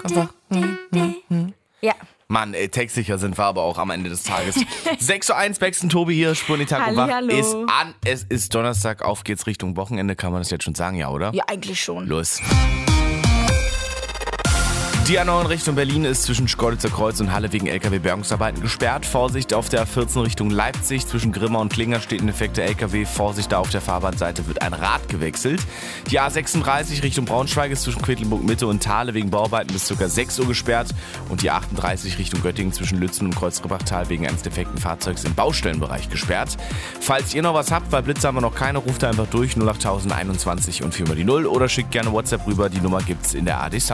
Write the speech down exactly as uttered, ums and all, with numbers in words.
einfach. Hm, hm, hm. Ja. Mann, ey, textsicher sind wir aber auch am Ende des Tages. sechs Uhr eins, Baxton, Tobi hier, Spurnitag und Wach Hallihallo. ist an. Es ist Donnerstag, auf geht's Richtung Wochenende, kann man das jetzt schon sagen, ja, oder? Ja, eigentlich schon. Los. Die A neun in Richtung Berlin ist zwischen Schkeuditzer Kreuz und Halle wegen L K W-Bergungsarbeiten gesperrt. Vorsicht auf der A vierzehn Richtung Leipzig. Zwischen Grimma und Klinger steht ein defekter L K W. Vorsicht da auf der Fahrbahnseite wird ein Rad gewechselt. Die A sechsunddreißig Richtung Braunschweig ist zwischen Quedlinburg Mitte und Thale wegen Bauarbeiten bis ca. sechs Uhr gesperrt. Und die achtunddreißig Richtung Göttingen zwischen Lützen und Kreuzgebachtal wegen eines defekten Fahrzeugs im Baustellenbereich gesperrt. Falls ihr noch was habt, weil Blitze haben wir noch keine, ruft einfach durch null acht tausend einundzwanzig und vier mal die null oder schickt gerne WhatsApp rüber. Die Nummer gibt's in der A D Sound.